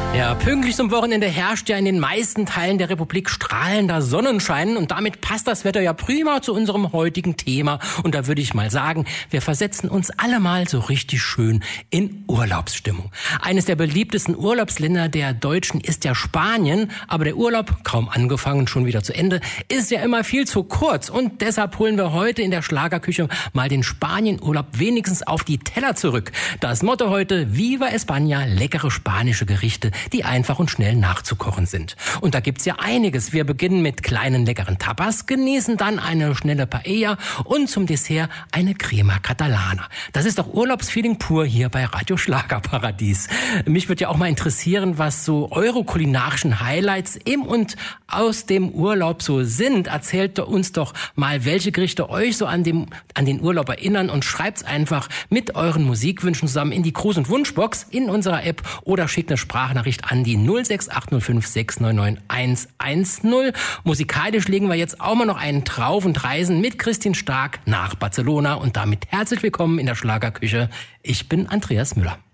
Ja, pünktlich zum Wochenende herrscht ja in den meisten Teilen der Republik strahlender Sonnenschein und damit passt das Wetter ja prima zu unserem heutigen Thema. Und da würde ich mal sagen, wir versetzen uns alle mal so richtig schön in Urlaubsstimmung. Eines der beliebtesten Urlaubsländer der Deutschen ist ja Spanien, aber der Urlaub, kaum angefangen, schon wieder zu Ende, ist ja immer viel zu kurz und deshalb holen wir heute in der Schlagerküche mal den Spanienurlaub wenigstens auf die Teller zurück. Das Motto heute: Viva España, leckere spanische Gerichte, die einfach und schnell nachzukochen sind. Und da gibt's ja einiges. Wir beginnen mit kleinen leckeren Tapas, genießen dann eine schnelle Paella und zum Dessert eine Crema Catalana. Das ist doch Urlaubsfeeling pur hier bei Radio Schlagerparadies. Mich würde ja auch mal interessieren, was so eure kulinarischen Highlights im und aus dem Urlaub so sind. Erzählt uns doch mal, welche Gerichte euch so an den Urlaub erinnern und schreibt's einfach mit euren Musikwünschen zusammen in die Gruß- und Wunschbox in unserer App oder schickt eine Sprachnachricht an die 06805 699 110. Musikalisch legen wir jetzt auch mal noch einen drauf und reisen mit Christine Stark nach Barcelona und damit herzlich willkommen in der Schlagerküche. Ich bin Andreas Müller.